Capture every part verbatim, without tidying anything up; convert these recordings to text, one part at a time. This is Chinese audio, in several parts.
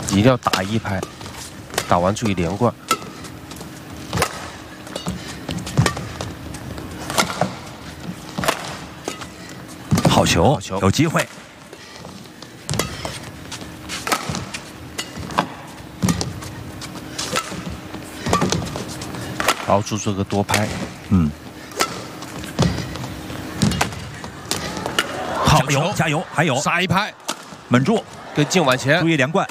一定要打一拍，打完注意连贯。 好球， 好球有机会。 熬住这个多拍， 嗯，好角球球，加油，还有杀一拍， 稳住， 跟进往前注。意连贯。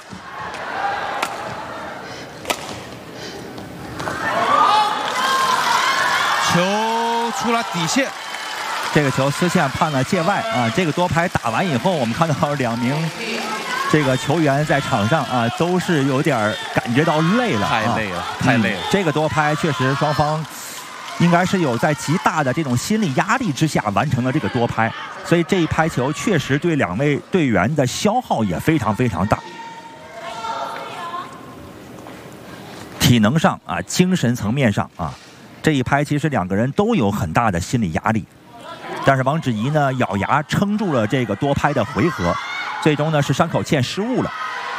球出了底线， 这个球丝线判了界外啊！这个多拍打完以后，我们看到两名这个球员在场上啊，都是有点感觉到累了， 太累了， 啊、 太累了、 嗯。这个多拍确实双方应该是有在极大的这种心理压力之下完成了这个多拍，所以这一拍球确实对两位队员的消耗也非常非常大，体能上啊，精神层面上啊。这一拍其实两个人都有很大的心理压力，但是王芷怡呢咬牙撑住了这个多拍的回合，最终呢是山口茜失误了。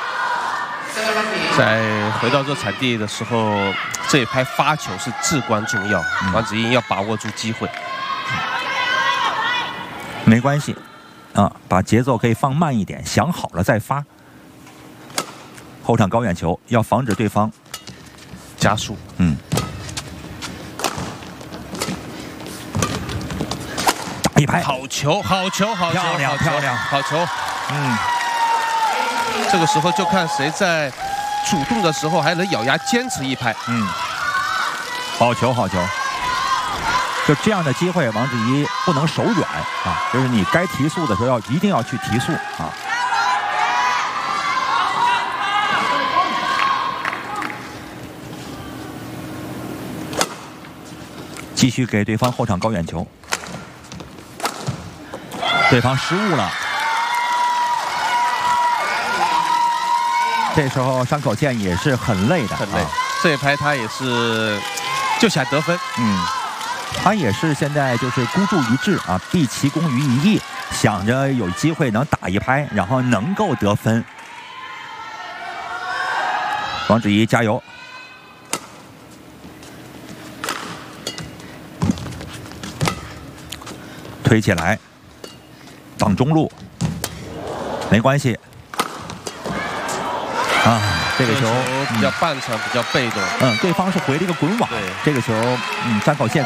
在回到这场地的时候，这一拍发球是至关重要，嗯、王芷怡要把握住机会。 没关系，啊，把节奏可以放慢一点，想好了再发。后场高远球要防止对方加速， 嗯。一拍， 好球，好球，好球， 漂亮，漂亮， 好球。 嗯， 这个时候就看谁在主动的时候还能咬牙坚持一拍。 嗯，好球，好球。就这样的机会，王芷怡不能手软啊，就是你该提速的时候要一定要去提速啊。继续给对方后场高远球。对方失误了，这时候山口茜也是很累的， 很累。 啊、 这一拍他也是就想得分， 嗯，他也是现在就是孤注一掷啊，毕其功于一役，想着有机会能打一拍，然后能够得分。王芷怡加油！推起来。挡中路，没关系。啊，这个球比较半场，比较被动。 嗯，对方是回了一个滚网。 对， 这个球，嗯，山口茜。